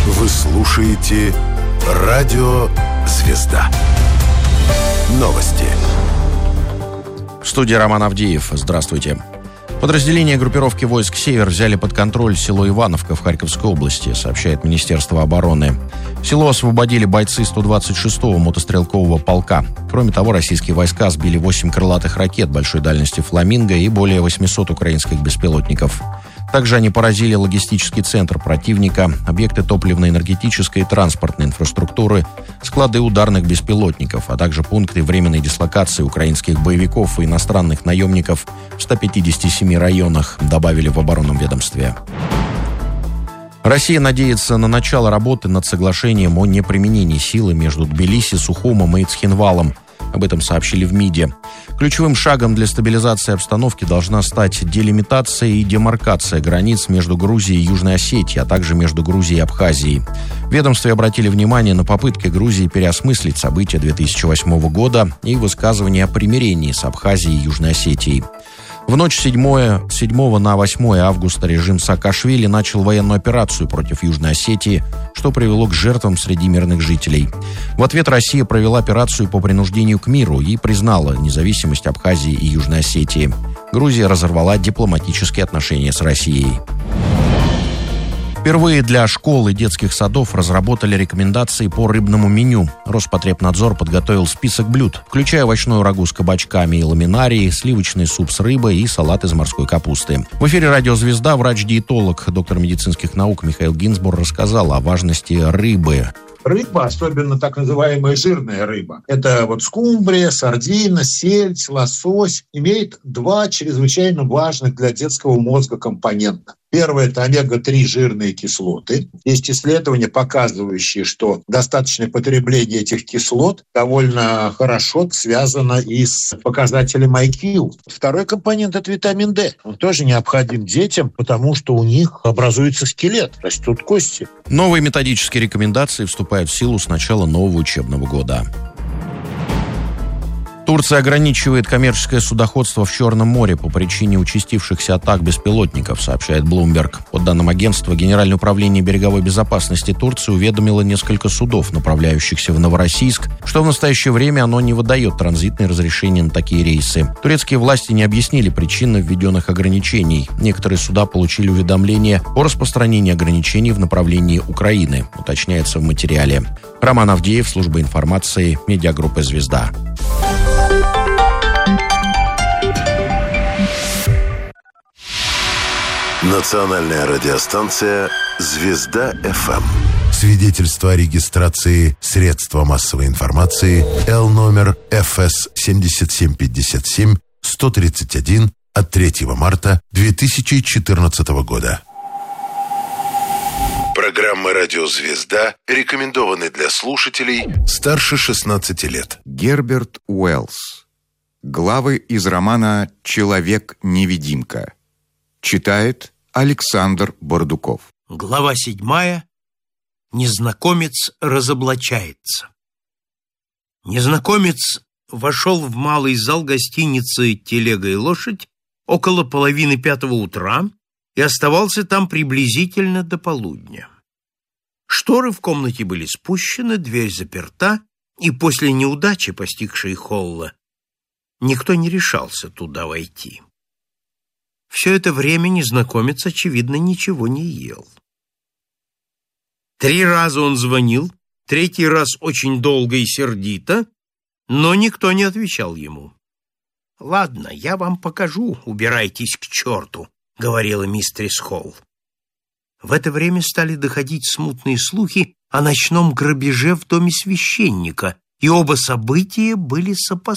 Вы слушаете «Радио Звезда». Новости. В студии Роман Авдеев. Здравствуйте. Подразделения группировки войск «Север» взяли под контроль село Ивановка в Харьковской области, сообщает Министерство обороны. Село освободили бойцы 126-го мотострелкового полка. Кроме того, российские войска сбили 8 крылатых ракет большой дальности «Фламинго» и более 800 украинских беспилотников. Также они поразили логистический центр противника, объекты топливно-энергетической и транспортной инфраструктуры, склады ударных беспилотников, а также пункты временной дислокации украинских боевиков и иностранных наемников в 157 районах, добавили в оборонном ведомстве. Россия надеется на начало работы над соглашением о неприменении силы между Тбилиси, Сухумом и Цхинвалом. Об этом сообщили в МИДе. Ключевым шагом для стабилизации обстановки должна стать делимитация и демаркация границ между Грузией и Южной Осетией, а также между Грузией и Абхазией. В ведомстве обратили внимание на попытки Грузии переосмыслить события 2008 года и высказывания о примирении с Абхазией и Южной Осетией. В ночь с 7 на 8 августа режим Саакашвили начал военную операцию против Южной Осетии, что привело к жертвам среди мирных жителей. В ответ Россия провела операцию по принуждению к миру и признала независимость Абхазии и Южной Осетии. Грузия разорвала дипломатические отношения с Россией. Впервые для школ и детских садов разработали рекомендации по рыбному меню. Роспотребнадзор подготовил список блюд, включая овощную рагу с кабачками и ламинарии, сливочный суп с рыбой и салат из морской капусты. В эфире «Радио Звезда» врач-диетолог, доктор медицинских наук Михаил Гинзбург рассказал о важности рыбы. Рыба, особенно так называемая жирная рыба, это скумбрия, сардина, сельдь, лосось, имеет два чрезвычайно важных для детского мозга компонента. Первое – это омега-3 жирные кислоты. Есть исследования, показывающие, что достаточное потребление этих кислот довольно хорошо связано и с показателем IQ. Второй компонент – это витамин D. Он тоже необходим детям, потому что у них образуется скелет, растут кости. Новые методические рекомендации вступают в силу с начала нового учебного года. Турция ограничивает коммерческое судоходство в Черном море по причине участившихся атак беспилотников, сообщает Bloomberg. По данным агентства, Генеральное управление береговой безопасности Турции уведомило несколько судов, направляющихся в Новороссийск, что в настоящее время оно не выдает транзитные разрешения на такие рейсы. Турецкие власти не объяснили причины введенных ограничений. Некоторые суда получили уведомления о распространении ограничений в направлении Украины, уточняется в материале. Роман Авдеев, служба информации, медиагруппа «Звезда». Национальная радиостанция «Звезда-ФМ». Свидетельство о регистрации средства массовой информации Л-номер ФС 7757-131 от 3 марта 2014 года. Программа «Радио Звезда» рекомендованы для слушателей старше 16 лет. Герберт Уэллс. Главы из романа «Человек-невидимка». Читает Александр Бардуков. Глава 7. Незнакомец разоблачается. Незнакомец вошел в малый зал гостиницы «Телега и лошадь» около 4:30 утра и оставался там приблизительно до полудня. Шторы в комнате были спущены, дверь заперта, и после неудачи, постигшей Холла, никто не решался туда войти. Все это время незнакомец, очевидно, ничего не ел. 3 раза он звонил, 3-й раз очень долго и сердито, но никто не отвечал ему. «Ладно, я вам покажу, убирайтесь к черту», — говорила мистерис Холл. В это время стали доходить смутные слухи о ночном грабеже в доме священника, и оба события были сопоставлены.